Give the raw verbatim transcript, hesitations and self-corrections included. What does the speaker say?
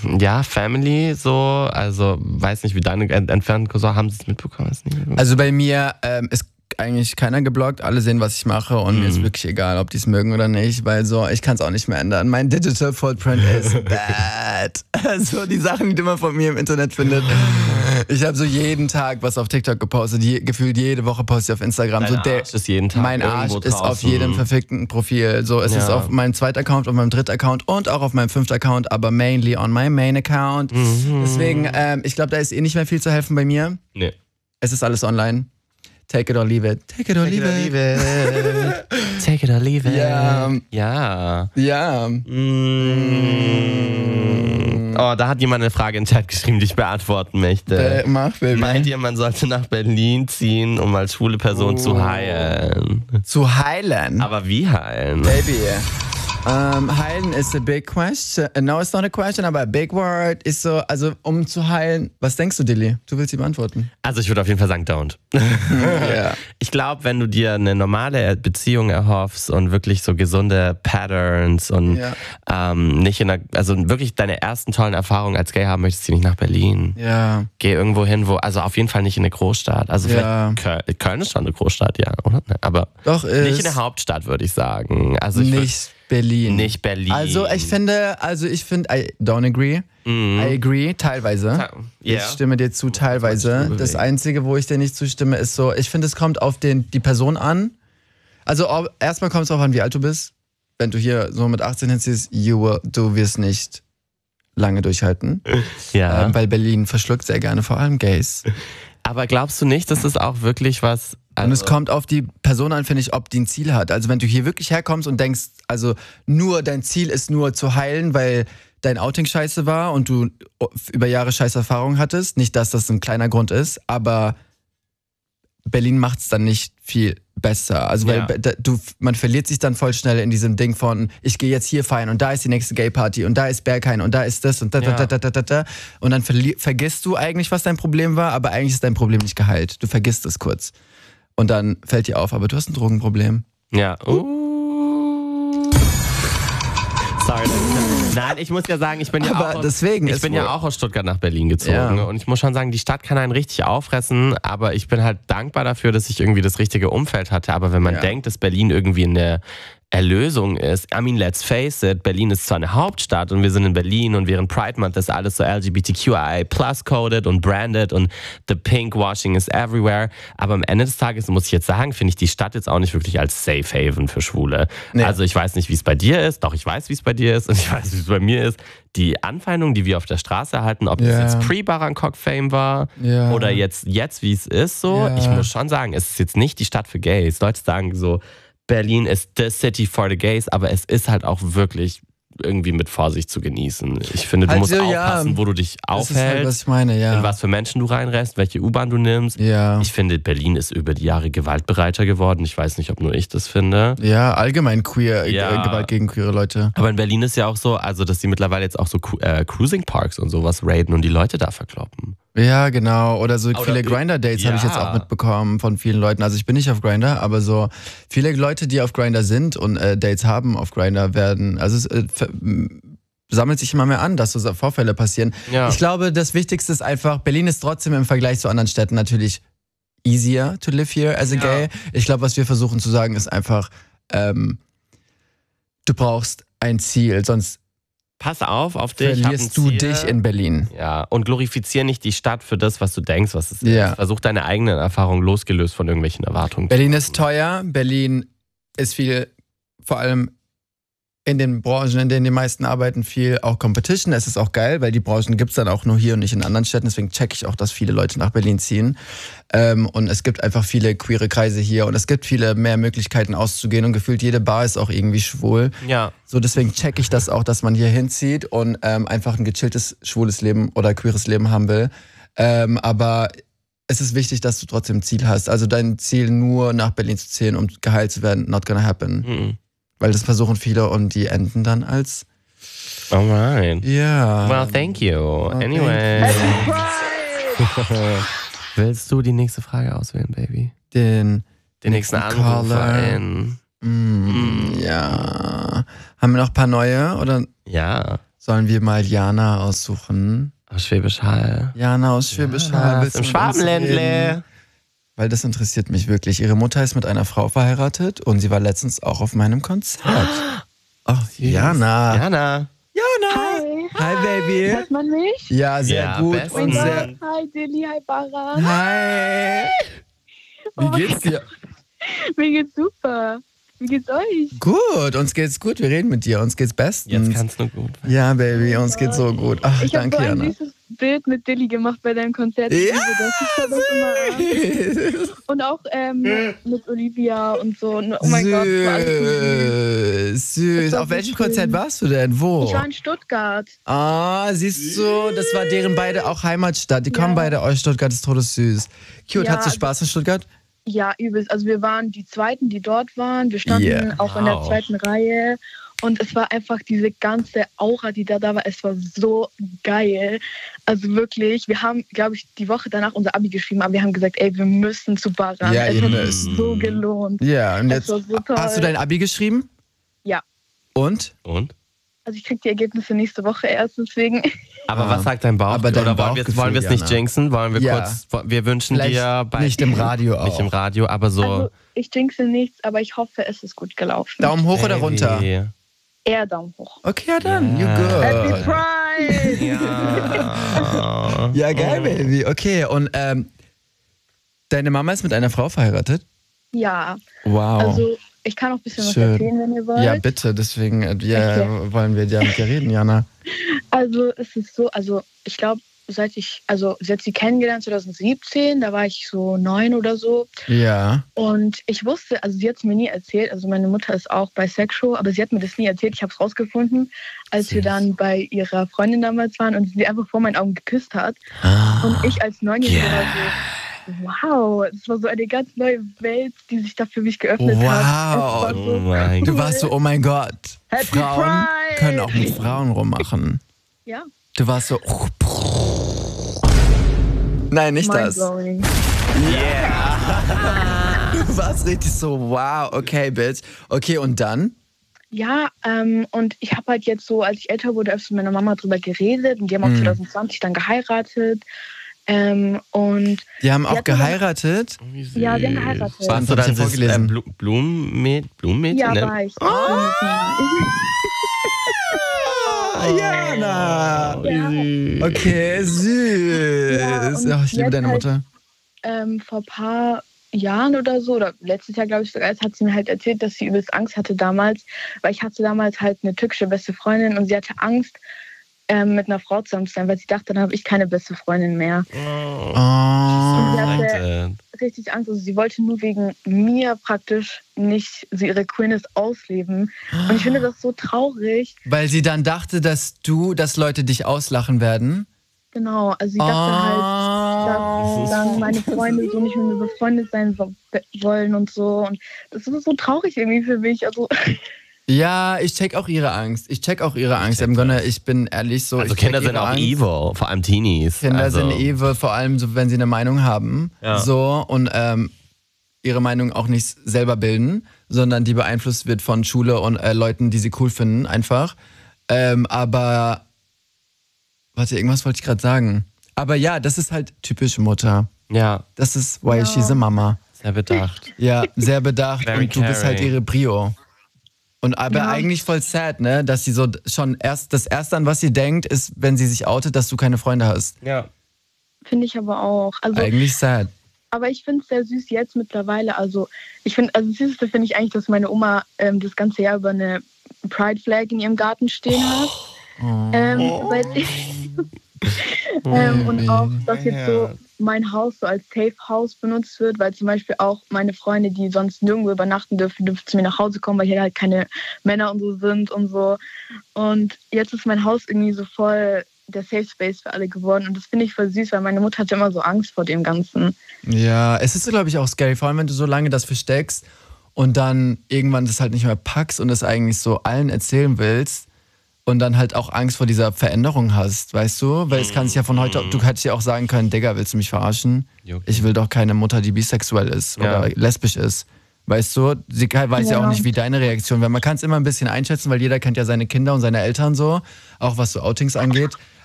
Ja, Family so, also weiß nicht, wie deine entfernten Cousins, haben sie es mitbekommen? Also bei mir ähm, ist eigentlich keiner geblockt, alle sehen, was ich mache und mm. mir ist wirklich egal, ob die es mögen oder nicht, weil so, ich kann es auch nicht mehr ändern. Mein Digital Footprint ist bad. So die Sachen, die man von mir im Internet findet. Ich habe so jeden Tag was auf TikTok gepostet, je, gefühlt jede Woche poste ich auf Instagram. Dein so der, Arsch ist jeden Tag mein Arsch ist auf jedem verfickten Profil. So, es ja. ist auf meinem zweiten Account, auf meinem dritten Account und auch auf meinem fünften Account, aber mainly on my main Account. Mhm. Deswegen, ähm, ich glaube, da ist eh nicht mehr viel zu helfen bei mir. Nee. Es ist alles online. Take it or leave it. Take it or leave it. it. Take it or leave it. Ja. Ja. Ja. Mm. Oh, da hat jemand eine Frage in den Chat geschrieben, die ich beantworten möchte. Be- mach, Baby. Meint ihr, man sollte nach Berlin ziehen, um als schwule Person oh. zu heilen? Zu heilen? Aber wie heilen? Baby. Um, heilen is a big question. No, it's not a question, aber a big word ist so, also um zu heilen, was denkst du, Dilly? Du willst sie beantworten. Also ich würde auf jeden Fall sagen, don't. Yeah. Ich glaube, wenn du dir eine normale Beziehung erhoffst und wirklich so gesunde Patterns und yeah. ähm, nicht in der, also wirklich deine ersten tollen Erfahrungen als Gay haben möchtest, zieh nicht nach Berlin. Ja. Yeah. Geh irgendwo hin, wo, also auf jeden Fall nicht in eine Großstadt. Also yeah. vielleicht Köln, Köln ist schon eine Großstadt, ja, oder? Aber Doch ist. Nicht in der Hauptstadt, würde ich sagen. Also ich nicht Berlin. Nicht Berlin. Also ich finde, also ich finde, I don't agree. Mm. I agree, teilweise. Yeah. Ich stimme dir zu, teilweise. Das Einzige, wo ich dir nicht zustimme, ist so, ich finde, es kommt auf den, die Person an. Also ob, erstmal kommt es darauf an, wie alt du bist. Wenn du hier so mit achtzehn hinziehst, you, du wirst nicht lange durchhalten. Ja. Ähm, weil Berlin verschluckt sehr gerne, vor allem Gays. Aber glaubst du nicht, dass das auch wirklich was... Also und es kommt auf die Person an, finde ich, ob die ein Ziel hat. Also wenn du hier wirklich herkommst und denkst, also nur dein Ziel ist nur zu heilen, weil dein Outing scheiße war und du über Jahre scheiß Erfahrungen hattest, nicht, dass das ein kleiner Grund ist, aber Berlin macht es dann nicht viel besser. Also weil ja. du, man verliert sich dann voll schnell in diesem Ding von, ich gehe jetzt hier feiern und da ist die nächste Gay-Party und da ist Berghain und da ist das und da, da, ja. da, da, da, da. Und dann verli- vergisst du eigentlich, was dein Problem war, aber eigentlich ist dein Problem nicht geheilt. Du vergisst es kurz. Und dann fällt dir auf, aber du hast ein Drogenproblem. Ja. Uh. Sorry. Nein, ich muss ja sagen, ich bin ja aber auch, deswegen ich bin ja auch aus Stuttgart nach Berlin gezogen. Ja. Und ich muss schon sagen, die Stadt kann einen richtig auffressen, aber ich bin halt dankbar dafür, dass ich irgendwie das richtige Umfeld hatte. Aber wenn man ja. denkt, dass Berlin irgendwie eine Erlösung ist, I mean, let's face it, Berlin ist zwar eine Hauptstadt und wir sind in Berlin und während Pride Month ist alles so L G B T Q I plus coded und branded und the pink washing is everywhere, aber am Ende des Tages, muss ich jetzt sagen, finde ich die Stadt jetzt auch nicht wirklich als Safe Haven für Schwule. Nee. Also ich weiß nicht, wie es bei dir ist, doch ich weiß, wie es bei dir ist und ich weiß, wie es bei mir ist. Die Anfeindungen, die wir auf der Straße erhalten, ob yeah. das jetzt Pre-Barankok-Fame war yeah. oder jetzt, jetzt wie es ist, so, yeah. ich muss schon sagen, es ist jetzt nicht die Stadt für Gays. Leute sagen so, Berlin ist the city for the gays, aber es ist halt auch wirklich irgendwie mit Vorsicht zu genießen. Ich finde, du also, musst ja. aufpassen, wo du dich aufhältst, das ist halt, was ich meine, ja. in was für Menschen du reinrennst, welche U-Bahn du nimmst. Ja. Ich finde, Berlin ist über die Jahre gewaltbereiter geworden. Ich weiß nicht, ob nur ich das finde. Ja, allgemein queer, ja. äh, Gewalt gegen queere Leute. Aber in Berlin ist ja auch so, also dass die mittlerweile jetzt auch so äh, Cruising Parks und sowas raiden und die Leute da verkloppen. Ja, genau. Oder so Oder viele Grindr-Dates ja. habe ich jetzt auch mitbekommen von vielen Leuten. Also ich bin nicht auf Grindr, aber so viele Leute, die auf Grindr sind und äh, Dates haben auf Grindr werden, also es äh, ver- sammelt sich immer mehr an, dass so Vorfälle passieren. Ja. Ich glaube, das Wichtigste ist einfach, Berlin ist trotzdem im Vergleich zu anderen Städten natürlich easier to live here as a ja. gay. Ich glaube, was wir versuchen zu sagen, ist einfach, ähm, du brauchst ein Ziel, sonst Pass auf auf dich. verlierst du dich in Berlin. Ja, und glorifizier nicht die Stadt für das, was du denkst, was es ja. ist. Versuch deine eigenen Erfahrungen losgelöst von irgendwelchen Erwartungen. Berlin ist teuer, Berlin ist viel, vor allem in den Branchen, in denen die meisten arbeiten, viel auch Competition. Es ist auch geil, weil die Branchen gibt es dann auch nur hier und nicht in anderen Städten. Deswegen checke ich auch, dass viele Leute nach Berlin ziehen. Ähm, und es gibt einfach viele queere Kreise hier und es gibt viele mehr Möglichkeiten auszugehen und gefühlt jede Bar ist auch irgendwie schwul. Ja. So, deswegen checke ich das auch, dass man hier hinzieht und ähm, einfach ein gechilltes, schwules Leben oder queeres Leben haben will. Ähm, aber es ist wichtig, dass du trotzdem ein Ziel hast. Also dein Ziel nur nach Berlin zu ziehen, um geheilt zu werden, not gonna happen. Mhm. Weil das versuchen viele und die enden dann als... Alright. Ja. Well, thank you. Oh, anyway. Thank you. Willst du die nächste Frage auswählen, Baby? Den, Den nächsten Anrufer in... Mm, ja. Haben wir noch ein paar neue? Oder? Ja. Sollen wir mal Jana aussuchen? Aus Schwäbisch Hall. Jana aus Schwäbisch Hall. Im Schwabenländle. Weil das interessiert mich wirklich. Ihre Mutter ist mit einer Frau verheiratet und sie war letztens auch auf meinem Konzert. Ach, Jana. Jana. Jana. Hi. Hi, Baby. Hört man mich? Ja, sehr Ja, gut. bestens. Und sehr... Hi, Dilly, hi, Baran. Hi. Wie geht's dir? Mir geht's super. Wie geht's euch? Gut, uns geht's gut. Wir reden mit dir. Uns geht's bestens. Jetzt kann's nur gut werden. Ja, Baby, uns geht's so gut. Ach, Ich habe danke, so ein Jana. süßes Bild mit Dilly gemacht bei deinem Konzert. Ich Ja. liebe das. Ich schau das immer an. Und auch ähm, mit Olivia und so. Und oh mein Gott, war alles so süß. Süß, süß. Das war Auf so welchem schön. Konzert warst du denn? Wo? Ich war in Stuttgart. Ah, siehst du, das war deren beide auch Heimatstadt. Die kommen Ja. beide aus Stuttgart, ist todessüß. Cute, Ja, hattest du Spaß in Stuttgart? Ja, übelst. Also wir waren die Zweiten, die dort waren. Wir standen Yeah. auch in der Wow. zweiten Reihe. Und es war einfach diese ganze Aura, die da da war. Es war so geil. Also wirklich, wir haben, glaube ich, die Woche danach unser Abi geschrieben, aber wir haben gesagt, ey, wir müssen zu Baran. Ja, es ihr hat müsst. sich so gelohnt. Ja, und Das jetzt war so toll. hast du dein Abi geschrieben? Ja. Und? Und? Also ich krieg die Ergebnisse nächste Woche erst, deswegen. Aber Ah. was sagt dein Bauch? Aber dein Oder wollen wir es Bauchgefühl, wollen wir es nicht Jana. jinxen? Wollen wir Ja. kurz, wir wünschen Vielleicht dir bei, nicht im Radio auch. nicht im Radio, aber so. Also ich jinxe nichts, aber ich hoffe, es ist gut gelaufen. Daumen hoch oder Baby. runter? Eher Daumen hoch. Okay, ja dann, Ja. you Happy good. Pride! Ja. Ja, geil, Baby. Okay, und ähm, deine Mama ist mit einer Frau verheiratet? Ja, Wow. also ich kann auch ein bisschen Schön. was erzählen, wenn ihr wollt. Ja, bitte, deswegen äh, ja, Okay. wollen wir ja mit dir reden, Jana. Also es ist so, also ich glaube, seit ich, also sie hat sie kennengelernt zwanzig siebzehn, da war ich so neun oder so. Ja. Und ich wusste, also sie hat es mir nie erzählt, also meine Mutter ist auch bisexual, aber sie hat mir das nie erzählt. Ich habe es rausgefunden, als wir Süß. dann bei ihrer Freundin damals waren und sie einfach vor meinen Augen geküsst hat. Ah. Und ich als Neunjährige war so, wow, das war so eine ganz neue Welt, die sich da für mich geöffnet Wow. hat. Es war so Oh mein Du cool. warst so, oh mein Gott. Happy Frauen Pride. können auch mit Frauen rummachen. Ja, Du warst so. Nein, nicht das. mindblowing. Du warst richtig so, wow, okay, Bitch. Okay, und dann? Ja, ähm, und ich habe halt jetzt so, als ich älter wurde, öfter mit meiner Mama drüber geredet und die haben auch Mhm. zwanzig zwanzig dann geheiratet. Ähm, und Die haben Die auch hatten dann- geheiratet? Wie süß. Ja, die haben geheiratet. Warst Das du hab ich dann ja das äh, vorgelesen. Blu Blumenmäd Blumenmädchen? ja, ne? war ich. Ah, Jana. Ja. Okay, süß. Ja, und Ach, ich liebe jetzt deine halt- Mutter. ähm, vor ein paar Jahren oder so, oder letztes Jahr, glaube ich sogar, hat sie mir halt erzählt, dass sie übelst Angst hatte damals, weil ich hatte damals halt eine türkische beste Freundin und sie hatte Angst, ähm, mit einer Frau zusammen zu sein, weil sie dachte, dann habe ich keine beste Freundin mehr. Oh. Oh. Sie hatte Excited. richtig Angst, also sie wollte nur wegen mir praktisch nicht so ihre Queerness ausleben. Und ich finde das so traurig. Weil sie dann dachte, dass du, dass Leute dich auslachen werden. Genau, also sie dachte halt, dass dann meine Freunde so nicht mit mir befreundet sein wo- wollen und so. Und das ist so traurig irgendwie für mich. Also Ja, ich check auch ihre Angst. Ich check auch ihre Angst. I'm gonna, ich bin ehrlich so. Also ich check Kinder sind ihre auch Angst. evil, vor allem Teenies. Kinder also, sind evil, vor allem so, wenn sie eine Meinung haben. Ja. So und ähm, ihre Meinung auch nicht selber bilden, sondern die beeinflusst wird von Schule und äh, Leuten, die sie cool finden, einfach. Ähm, aber warte, irgendwas wollte ich gerade sagen. Aber ja, das ist halt typisch Mutter. Ja, Das ist why Ja. she's a Mama. sehr bedacht. Ja, sehr bedacht Very und du bist halt caring. ihre Prio. Und aber Ja. eigentlich voll sad, ne, dass sie so schon erst das erste, an was sie denkt, ist, wenn sie sich outet, dass du keine Freunde hast. Ja. finde ich aber auch. Also, Eigentlich sad. aber ich finde es sehr süß jetzt mittlerweile. Also ich finde, also das Süßeste finde ich eigentlich, dass meine Oma ähm, das ganze Jahr über eine Pride Flag in ihrem Garten stehen hat. Oh. Ähm, seit ich, ähm, und auch, dass mein jetzt so Herz. mein Haus so als Safe House benutzt wird, weil zum Beispiel auch meine Freunde, die sonst nirgendwo übernachten dürfen, dürfen zu mir nach Hause kommen, weil hier halt keine Männer und so sind und so. Und jetzt ist mein Haus irgendwie so voll der Safe Space für alle geworden und das finde ich voll süß, weil meine Mutter hatte immer so Angst vor dem Ganzen. Ja, es ist, glaube ich, auch scary, vor allem wenn du so lange das versteckst und dann irgendwann das halt nicht mehr packst und es eigentlich so allen erzählen willst und dann halt auch Angst vor dieser Veränderung hast, weißt du? Weil es kann sich ja von heute, du hättest ja auch sagen können, Digga, willst du mich verarschen? Juckt. Ich will doch keine Mutter, die bisexuell ist Ja. oder lesbisch ist. Weißt du, sie weiß ja, ja auch nicht, wie deine Reaktion wäre. Man kann es immer ein bisschen einschätzen, weil jeder kennt ja seine Kinder und seine Eltern so, auch was so Outings angeht.